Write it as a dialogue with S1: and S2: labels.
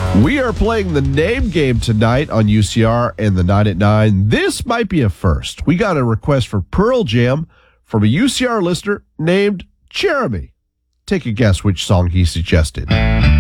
S1: We are playing the name game tonight on UCR and the 9 at 9. This might be a first. We got a request for Pearl Jam from a UCR listener named Jeremy. Take a guess which song he suggested.